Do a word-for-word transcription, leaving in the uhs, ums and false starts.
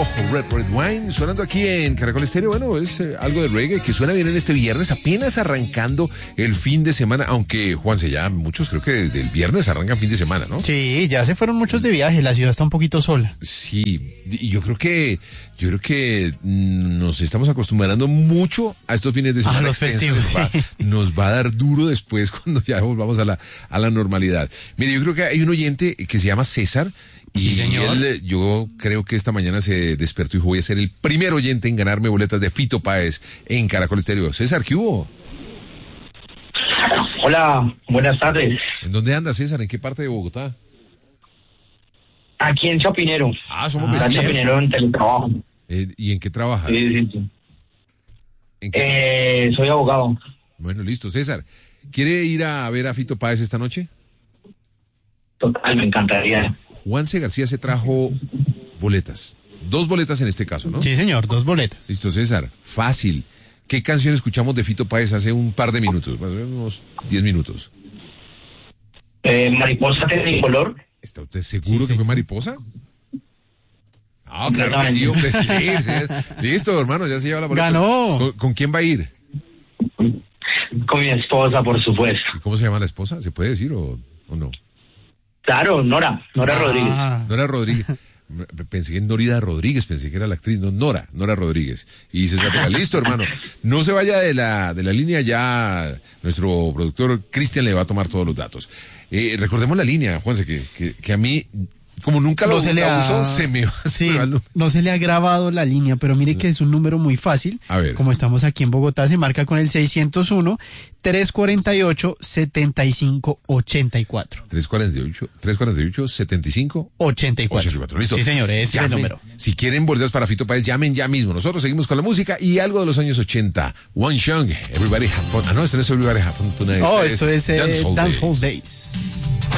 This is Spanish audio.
rojo, Red Red Wine, sonando aquí en Caracol Estéreo. Bueno, es eh, algo de reggae que suena bien en este viernes, apenas arrancando el fin de semana, aunque, Juanse, ya muchos creo que desde el viernes arrancan fin de semana, ¿no? Sí, ya se fueron muchos de viaje, la ciudad está un poquito sola. Sí, y yo creo que, yo creo que nos estamos acostumbrando mucho a estos fines de semana. A los extensos. festivos, Nos va, sí. nos va a dar duro después cuando ya volvamos a la, a la normalidad. Mire, yo creo que hay un oyente que se llama César. Sí, y señor. él, yo creo que esta mañana se despertó y dijo, voy a ser el primer oyente en ganarme boletas de Fito Páez en Caracol Estéreo. César, ¿qué hubo? Hola, buenas tardes. ¿En dónde andas, César? ¿En qué parte de Bogotá? Aquí en Chapinero. Ah, somos Acá en vecinos. Chapinero en teletrabajo. Eh, ¿Y en qué trabajas? Sí, sí, sí. ¿En qué? Eh, soy abogado. Bueno, listo. César, ¿quiere ir a ver a Fito Páez esta noche? Total, me encantaría. Juanse García se trajo boletas. Dos boletas en este caso, ¿no? Sí, señor, dos boletas. Listo, César. Fácil. ¿Qué canción escuchamos de Fito Páez hace un par de minutos? Más o menos unos diez minutos. Eh, Mariposa Tecnicolor. ¿Está usted seguro Sí, que sí. fue Mariposa? Ah, claro que sí, hombre. Sí, sí. Listo, hermano, ya se lleva la boleta. Ganó. ¿Con, con quién va a ir? Con mi esposa, por supuesto. ¿Y cómo se llama la esposa? ¿Se puede decir o, o no? Claro, Nora, Nora Rodríguez. Ah, Nora Rodríguez. Pensé que Norida Rodríguez, pensé que era la actriz, no, Nora, Nora Rodríguez. Y César Vega, listo, hermano. No se vaya de la, de la línea, ya nuestro productor Cristian le va a tomar todos los datos. Eh, recordemos la línea, Juanse, que, que, que a mí, como nunca lo no se le la ha, uso, se me va, se sí, me va el número. no se le ha grabado la línea, pero mire que es un número muy fácil. A ver. Como estamos aquí en Bogotá, se marca con el seiscientos uno, trescientos cuarenta y ocho, setenta y cinco ochenta y cuatro. tres cuarenta y ocho, tres cuarenta y ocho, setenta y cinco ochenta y cuatro. ochenta y cuatro, listo. Sí, señor, ese es el Llamen. número. Si quieren boletas para Fito Páez, llamen ya mismo. Nosotros seguimos con la música y algo de los años ochenta. One Young, Everybody Have Fun. Ah, no, este no es Everybody Have Fun Tonight. Oh, este esto es eh, Dancehall Dancehall Days. Days.